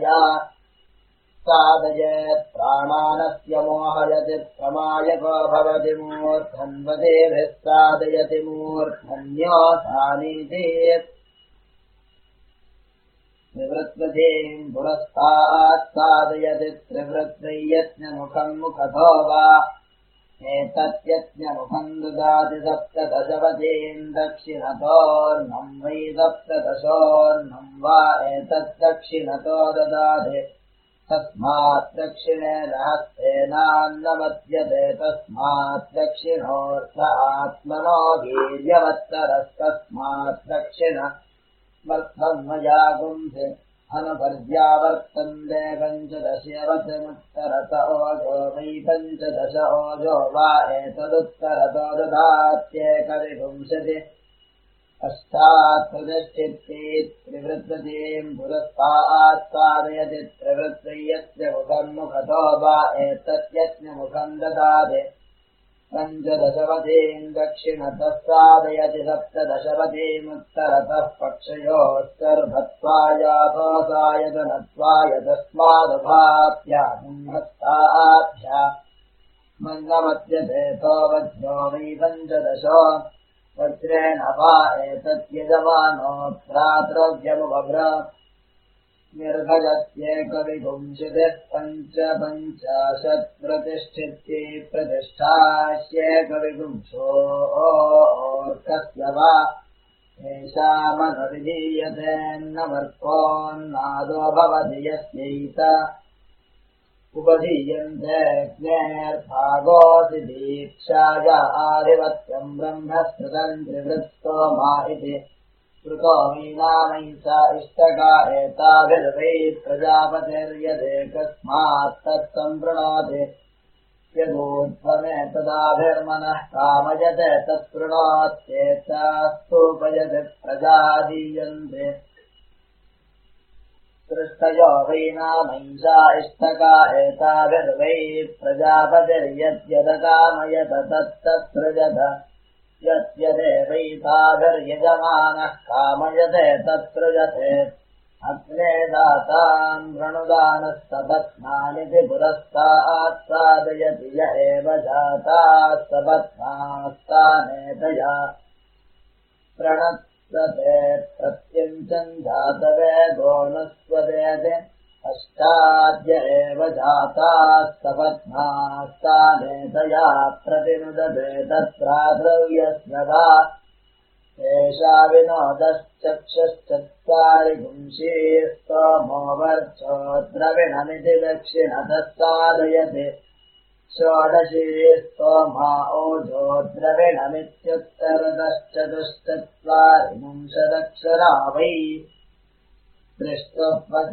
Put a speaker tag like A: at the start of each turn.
A: मया साधयेत् प्राणानस्य मोहयति प्रमायको भवति मूर्धन्वदेभिः साधयति मूर्धन्योऽसानीतीत् त्रिवृत्वतीम् पुरस्तात् साधयति त्रिवृत्तयज्ञमुखम् मुखतो वा एतत्यज्ञमुखम् ददाति सप्तदशवतीम् दक्षिणतोऽर्णम् वै सप्तदशोऽर्णम् वा एतद्दक्षिणतो ददाति तस्मात् दक्षिणेन हस्तेनान्नमद्यते तस्मात् दक्षिणोऽर्थ आत्मनो वीर्यवत्तरस्तस्मात् दक्षिणवर्थम् मया गुंसि अनुपर्यावर्तन्ते पञ्चदशवतमुत्तरत ओजो वै पञ्चदश ओजो वा एतदुत्तरतो ददात्येकविंशति पश्चात् प्रतिष्ठिते त्रिवृत्ततीम् पुरस्तात् साधयति त्रिवृत्तयज्ञमुखम् मुखतो वा एतद्यज्ञमुखम् ददाति पञ्चदशवतीम् दक्षिणतः साधयति सप्तदशवतीमुत्तरतः पक्षयोस्तर्भत्वायातोसायतनत्वाय तस्मादुभाभ्यामुहस्ताभ्या मन्दमद्यतेतो वज्रो वै पञ्चदशो वज्रेण वा एतद्यजमानो भ्रातृव्यमुभ्र निर्भजत्येकविंशतिः पञ्चपञ्चाशत् प्रतिष्ठित्यै प्रतिष्ठास्येकविंशोऽर्कस्य वा येषामनुविधीयतेऽन्नवर्कोऽन्नादो भवति यस्यैत उपधीयन्ते ज्ञेर्भागोऽसि दीक्षाया आधिपत्यम् ब्रह्मस्मृतम् त्रिवृत्तो मा इति श्रुतो मीनामैषा इष्टका एताभिर्वै प्रजापतिर्यदेकस्मात् तत्सम्पृणोति यदूर्ध्वमेतदाभिर्मनः कामयते तत्पृणोत्येतास्तूपयति प्रजादीयन्ते सृष्टयो वैनामैषा इष्टका एताभिर्वै प्रजापतिर्यद्यदकामयत तत्तत्सृजत यद्यदेवैताभिर्यजमानः कामयते तत्सृजते अग्ने दाताम् वृणुदानस्तपत्नानिति पुरस्तात् साधयति य एव जाताः सपत्नास्तानेतया प्रणत्सते प्रत्यञ्चम् जातवेदो न स्वदेति अष्टाद्य एव जाताः सपत्नास्तानेतया प्रतिनुदते तत्राद्रव्यस्य वा एषा विनोदश्चक्षुश्चत्वारि गुंशीः स्तोमो वर्चो द्रविणमिति दक्षिणतः साधयति षोडशीः स्तोमा ओजो द्रविणमित्युत्तरतश्चतुश्चत्वारिंशदक्षरा वै दृष्ट्वा